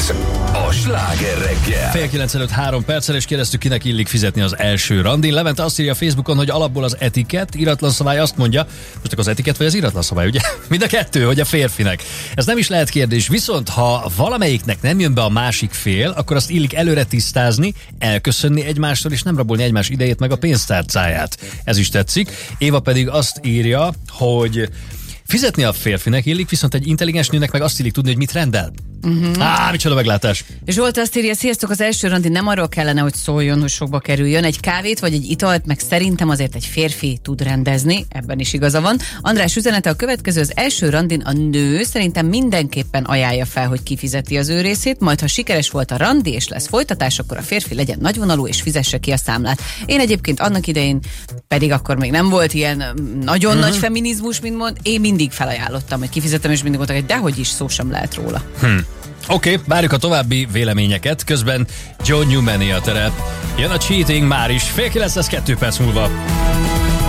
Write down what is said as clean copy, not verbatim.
Ez a Sláger reggel. Fél 9:03 és kérdeztük, kinek illik fizetni az első randin. Levente azt írja a Facebookon, hogy alapból az etikett, iratlan szabály azt mondja, most az etikett vagy az iratlan szabály, ugye? Mind a kettő, hogy a férfinek. Ez nem is lehet kérdés, viszont ha valamelyiknek nem jön be a másik fél, akkor azt illik előre tisztázni, elköszönni egymástól, és nem rabolni egymás idejét meg a pénztárcáját. Ez is tetszik. Éva pedig azt írja, hogy fizetni a férfinek illik, viszont egy intelligens nőnek meg azt illik tudni, hogy mit rendel. Micsoda meglátás. Zsolt azt írja, sziasztok, az első randi nem arról kellene, hogy szóljon, hogy sokba kerüljön. Egy kávét vagy egy italt, meg szerintem azért egy férfi tud rendezni, ebben is igaza van. András üzenete a következő, az első randin a nő szerintem mindenképpen ajánlja fel, hogy kifizeti az ő részét, majd ha sikeres volt a randi és lesz folytatás, akkor a férfi legyen nagyvonalú és fizesse ki a számlát. Én egyébként annak idején, pedig akkor még nem volt ilyen nagyon nagy feminizmus, mint mond, én mindig felajánlottam, hogy kifizetem, és mindig mondtak, hogy dehogy is szó sem lehet róla. Oké, várjuk a további véleményeket, közben John Newman a terep. Jön a Cheating már is, fél 9:02 múlva.